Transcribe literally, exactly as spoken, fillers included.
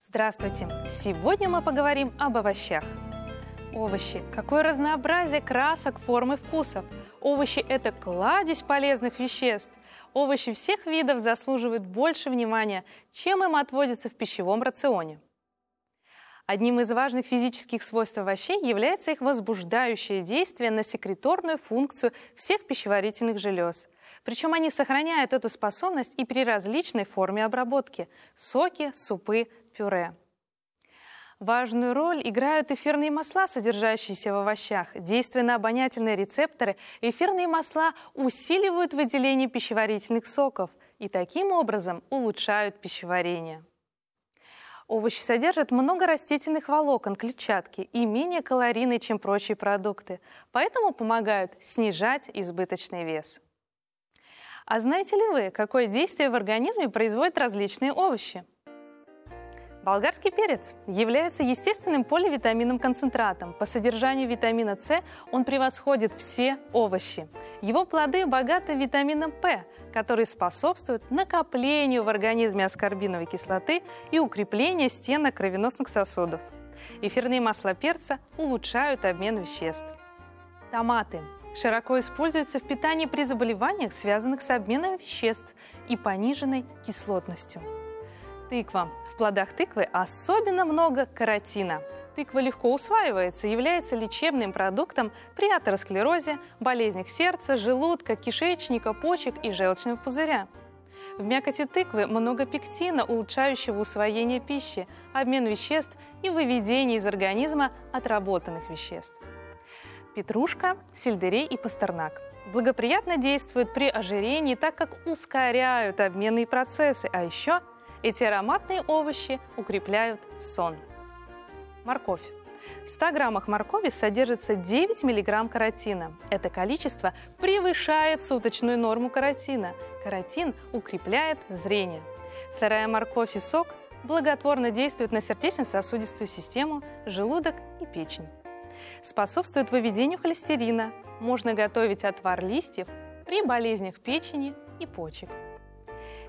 Здравствуйте! Сегодня мы поговорим об овощах. Овощи. Какое разнообразие красок, форм и вкусов. Овощи – это кладезь полезных веществ. Овощи всех видов заслуживают больше внимания, чем им отводится в пищевом рационе. Одним из важных физических свойств овощей является их возбуждающее действие на секреторную функцию всех пищеварительных желез. Причем они сохраняют эту способность и при различной форме обработки – соки, супы, пюре. Важную роль играют эфирные масла, содержащиеся в овощах. Действуя на обонятельные рецепторы, эфирные масла усиливают выделение пищеварительных соков и таким образом улучшают пищеварение. Овощи содержат много растительных волокон, клетчатки и менее калорийны, чем прочие продукты, поэтому помогают снижать избыточный вес. А знаете ли вы, какое действие в организме производят различные овощи? Болгарский перец является естественным поливитаминным концентратом. По содержанию витамина С он превосходит все овощи. Его плоды богаты витамином П, который способствует накоплению в организме аскорбиновой кислоты и укреплению стенок кровеносных сосудов. Эфирные масла перца улучшают обмен веществ. Томаты широко используются в питании при заболеваниях, связанных с обменом веществ и пониженной кислотностью. Тыква. В плодах тыквы особенно много каротина. Тыква легко усваивается, является лечебным продуктом при атеросклерозе, болезнях сердца, желудка, кишечника, почек и желчного пузыря. В мякоти тыквы много пектина, улучшающего усвоение пищи, обмен веществ и выведение из организма отработанных веществ. Петрушка, сельдерей и пастернак благоприятно действуют при ожирении, так как ускоряют обменные процессы, а еще эти ароматные овощи укрепляют сон. Морковь. В ста граммах моркови содержится девять миллиграмм каротина. Это количество превышает суточную норму каротина. Каротин укрепляет зрение. Сырая морковь и сок благотворно действуют на сердечно-сосудистую систему, желудок и печень. Способствует выведению холестерина. Можно готовить отвар листьев при болезнях печени и почек.